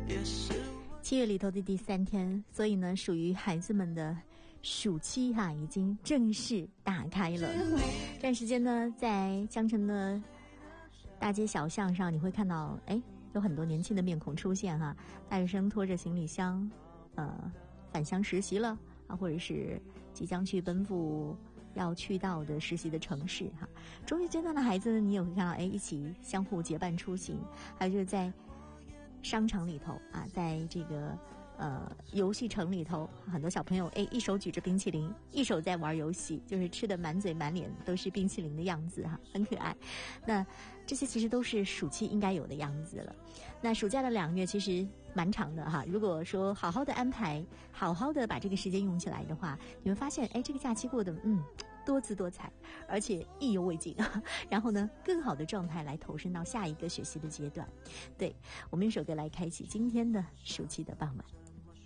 7月里头的第3天，所以呢，属于孩子们的暑期已经正式打开了。这段时间呢，在江城的大街小巷上，你会看到，有很多年轻的面孔出现大学生拖着行李箱，返乡实习了或者是即将去奔赴要去到的实习的城市中学阶段的孩子呢，你也会看到，一起相互结伴出行，还有就是在商场里头在这个游戏城里头，很多小朋友一手举着冰淇淋，一手在玩游戏，就是吃的满嘴满脸都是冰淇淋的样子很可爱。那这些其实都是暑期应该有的样子了。那暑假的2月其实蛮长的如果说好好的安排，好好的把这个时间用起来的话，你会发现这个假期过得多姿多彩，而且意犹未尽然后呢，更好的状态来投身到下一个学习的阶段。对，我们用首歌来开启今天的暑期的傍晚。